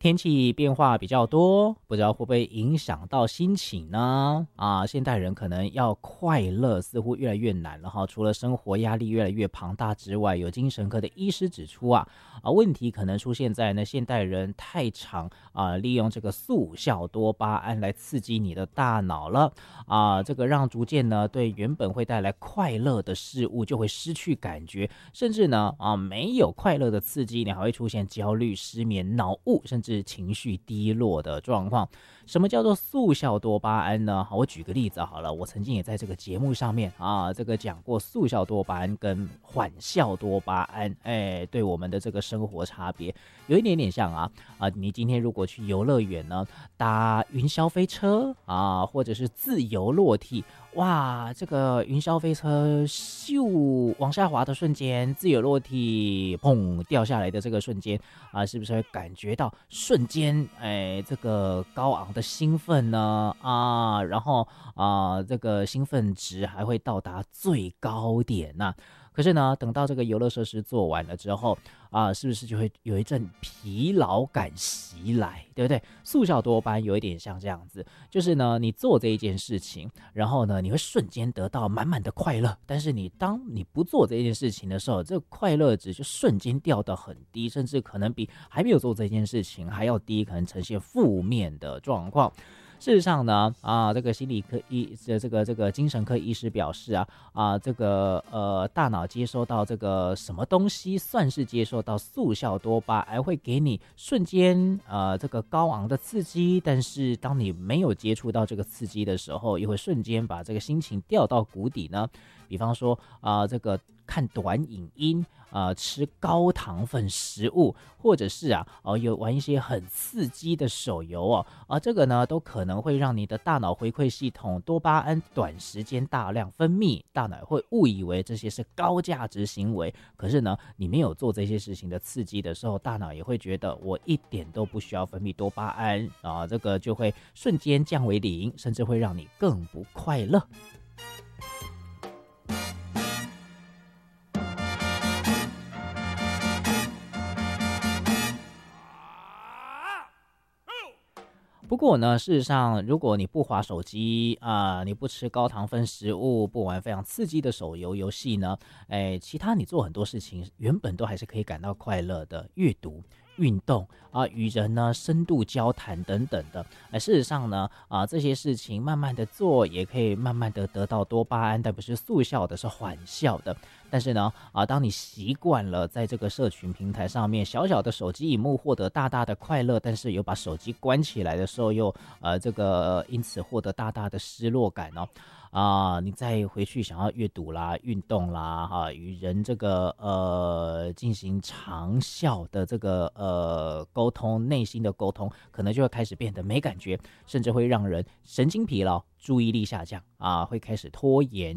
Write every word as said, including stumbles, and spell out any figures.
天气变化比较多，不知道会不会影响到心情呢？啊，现代人可能要快乐似乎越来越难了哈。除了生活压力越来越庞大之外，有精神科的医师指出啊，啊问题可能出现在呢现代人太常啊利用这个速效多巴胺来刺激你的大脑了啊，这个让逐渐呢对原本会带来快乐的事物就会失去感觉，甚至呢啊没有快乐的刺激，你还会出现焦虑、失眠、脑雾，甚至情绪低落的状况。什么叫做速效多巴胺呢？好，我举个例子好了，我曾经也在这个节目上面啊，这个讲过速效多巴胺跟缓效多巴胺，哎，对我们的这个生活差别有一点点像啊啊，你今天如果去游乐园呢，搭云霄飞车啊，或者是自由落体。哇，这个云霄飞车咻往下滑的瞬间，自由落体砰掉下来的这个瞬间啊，是不是会感觉到瞬间哎这个高昂的兴奋呢？啊，然后啊这个兴奋值还会到达最高点呐、啊。可是呢，等到这个游乐设施做完了之后啊，是不是就会有一阵疲劳感袭来，对不对？速效多巴胺有一点像这样子，就是呢，你做这一件事情，然后呢，你会瞬间得到满满的快乐，但是你当你不做这件事情的时候，这个快乐值就瞬间掉到很低，甚至可能比还没有做这件事情还要低，可能呈现负面的状况。事实上呢，啊，这个心理科医这这个这个精神科医师表示啊，啊，这个呃大脑接收到这个什么东西算是接受到速效多巴胺，会给你瞬间呃这个高昂的刺激，但是当你没有接触到这个刺激的时候，又会瞬间把这个心情掉到谷底呢。比方说啊、呃，这个看短影音。呃，吃高糖分食物，或者是啊，哦、呃，有玩一些很刺激的手游哦，啊、呃，这个呢，都可能会让你的大脑回馈系统多巴胺短时间大量分泌，大脑会误以为这些是高价值行为。可是呢，你没有做这些事情的刺激的时候，大脑也会觉得我一点都不需要分泌多巴胺啊，这个就会瞬间降为零，甚至会让你更不快乐。不过呢，事实上，如果你不滑手机啊、呃，你不吃高糖分食物，不玩非常刺激的手游游戏呢，哎，其他你做很多事情，原本都还是可以感到快乐的，阅读、运动啊，与人呢深度交谈等等的。哎，事实上呢，啊，这些事情慢慢的做，也可以慢慢的得到多巴胺，但不是速效的，是缓效的。但是呢，啊，当你习惯了在这个社群平台上面小小的手机荧幕获得大大的快乐，但是有把手机关起来的时候又呃这个因此获得大大的失落感哦。啊、呃，你再回去想要阅读啦、运动啦，哈、啊，与人这个呃进行长效的这个呃沟通，内心的沟通，可能就会开始变得没感觉，甚至会让人神经疲劳、注意力下降啊，会开始拖延。